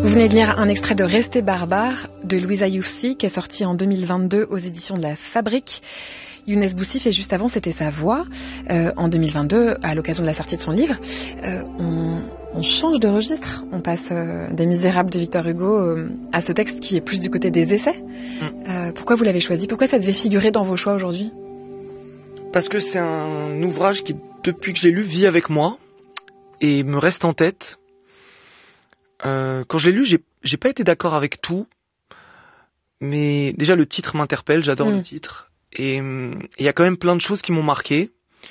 Vous venez de lire un extrait de Rester barbare de Louisa Youssi qui est sorti en 2022 aux éditions de La Fabrique. Younes Boussif, et juste avant c'était sa voix. En 2022, à l'occasion de la sortie de son livre, on change de registre. On passe des Misérables de Victor Hugo à ce texte qui est plus du côté des essais. Pourquoi vous l'avez choisi? Pourquoi ça devait figurer dans vos choix aujourd'hui? Parce que c'est un ouvrage qui, depuis que je l'ai lu, vit avec moi et me reste en tête. Quand je l'ai lu, j'ai pas été d'accord avec tout, mais déjà le titre m'interpelle, j'adore le titre, et il y a quand même plein de choses qui m'ont marqué.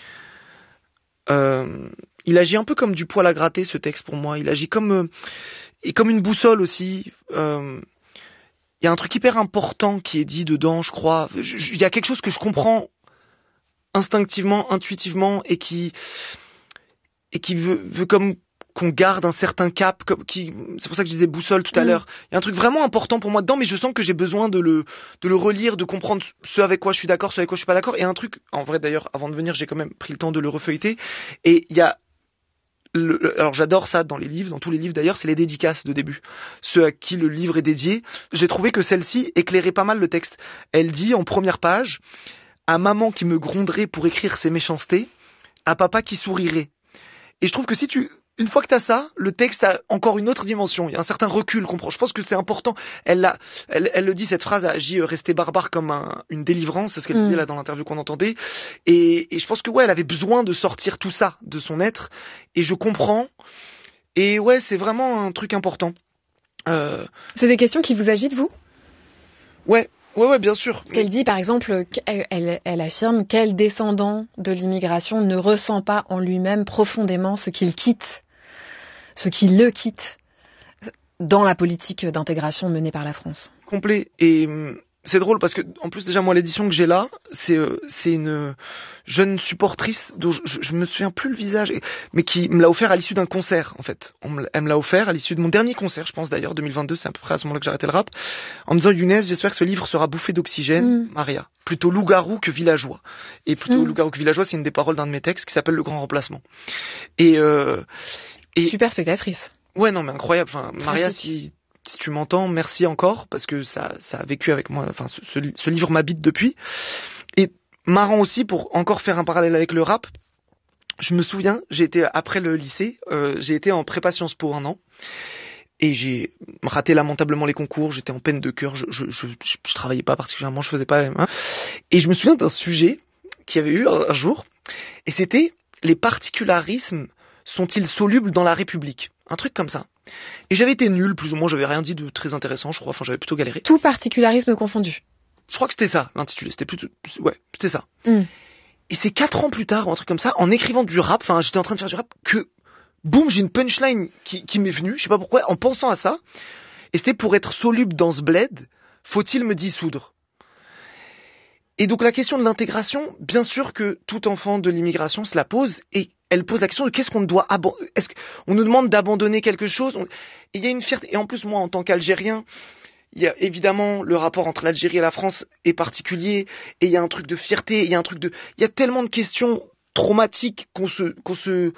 Il agit un peu comme du poil à gratter, ce texte, pour moi. Il agit comme une boussole aussi. Il y a un truc hyper important qui est dit dedans, je crois. Il y a quelque chose que je comprends instinctivement, intuitivement, et qui veut comme qu'on garde un certain cap, c'est pour ça que je disais boussole tout à l'heure. Il y a un truc vraiment important pour moi dedans, mais je sens que j'ai besoin de le relire, de comprendre ce avec quoi je suis d'accord, ce avec quoi je suis pas d'accord. Et un truc, en vrai d'ailleurs, avant de venir, j'ai quand même pris le temps de le refeuilleter. Et il y a alors j'adore ça dans les livres, dans tous les livres d'ailleurs, c'est les dédicaces de début. Ceux à qui le livre est dédié. J'ai trouvé que celle-ci éclairait pas mal le texte. Elle dit en première page: à maman qui me gronderait pour écrire ses méchancetés, à papa qui sourirait. Et je trouve que une fois que t'as ça, le texte a encore une autre dimension. Il y a un certain recul. Je pense que c'est important. Elle le dit, cette phrase a agi, rester barbare comme une délivrance. C'est ce qu'elle disait là dans l'interview qu'on entendait. Et je pense que ouais, elle avait besoin de sortir tout ça de son être. Et je comprends. Et ouais, c'est vraiment un truc important. C'est des questions qui vous agitent, vous? Ouais, bien sûr. Parce qu'elle dit, par exemple, elle affirme quel descendant de l'immigration ne ressent pas en lui-même profondément ce qui le quitte dans la politique d'intégration menée par la France. Complet. Et c'est drôle parce que, en plus, déjà, moi, l'édition que j'ai là, c'est une jeune supportrice dont je me souviens plus le visage, mais qui me l'a offert à l'issue d'un concert, en fait. Elle me l'a offert à l'issue de mon dernier concert, je pense d'ailleurs, 2022, c'est à peu près à ce moment-là que j'ai arrêté le rap, en me disant: Younes, j'espère que ce livre sera bouffé d'oxygène, Maria. Plutôt loup-garou que villageois. Et plutôt loup-garou que villageois, c'est une des paroles d'un de mes textes qui s'appelle Le Grand Remplacement. Et super spectatrice. Ouais, non, mais incroyable. Enfin, Maria, si tu m'entends, merci encore, parce que ça a vécu avec moi. Enfin, ce livre m'habite depuis. Et marrant aussi, pour encore faire un parallèle avec le rap, je me souviens, après le lycée, j'ai été en prépa Sciences Po 1 an. Et j'ai raté lamentablement les concours, j'étais en peine de cœur, je travaillais pas particulièrement, je faisais pas M1. Et je me souviens d'un sujet qu'il y avait eu un jour, et c'était: les particularismes sont-ils solubles dans la République? Un truc comme ça. Et j'avais été nul, plus ou moins, j'avais rien dit de très intéressant, je crois, enfin j'avais plutôt galéré. Tout particularisme confondu. Je crois que c'était ça, l'intitulé, c'était ça. Et c'est 4 ans plus tard, ou un truc comme ça, en écrivant du rap, enfin j'étais en train de faire du rap, que boum, j'ai une punchline qui m'est venue, je sais pas pourquoi, en pensant à ça. Et c'était: pour être soluble dans ce bled, faut-il me dissoudre? Et donc la question de l'intégration, bien sûr que tout enfant de l'immigration se la pose, et elle pose la question de qu'est-ce qu'on doit abandonner. Est-ce qu'on nous demande d'abandonner quelque chose? Et il y a une fierté. Et en plus, moi, en tant qu'Algérien, il y a évidemment le rapport entre l'Algérie et la France est particulier, et il y a un truc de fierté, il y a tellement de questions traumatiques qu'on se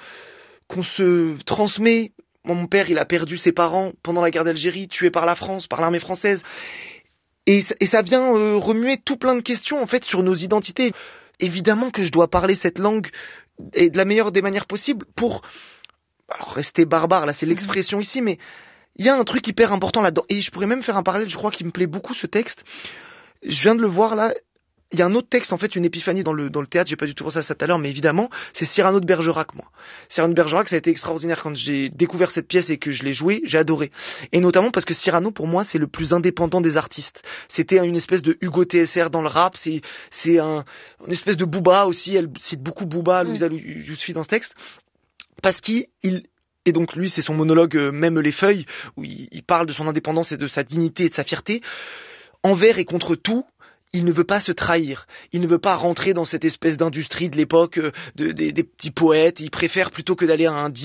transmet. Moi, mon père, il a perdu ses parents pendant la guerre d'Algérie, tué par la France, par l'armée française. Et ça vient remuer tout plein de questions, en fait, sur nos identités. Évidemment que je dois parler cette langue et de la meilleure des manières possibles pour, alors, rester barbare, là, c'est l'expression ici, mais il y a un truc hyper important là-dedans. Et je pourrais même faire un parallèle, je crois qu'il me plaît beaucoup, ce texte. Je viens de le voir, là. Il y a un autre texte, en fait, une épiphanie dans le théâtre, j'ai pas du tout pensé à ça tout à l'heure, mais évidemment, c'est Cyrano de Bergerac, moi. Cyrano de Bergerac, ça a été extraordinaire quand j'ai découvert cette pièce et que je l'ai jouée, j'ai adoré. Et notamment parce que Cyrano, pour moi, c'est le plus indépendant des artistes. C'était une espèce de Hugo TSR dans le rap, c'est une espèce de Booba aussi, elle cite beaucoup Booba, Louisa Yousfi dans ce texte, parce et donc lui, c'est son monologue, Même les feuilles, où il parle de son indépendance et de sa dignité et de sa fierté. Envers et contre tout, il ne veut pas se trahir. Il ne veut pas rentrer dans cette espèce d'industrie de l'époque des petits poètes. Il préfère, plutôt que d'aller à un dîner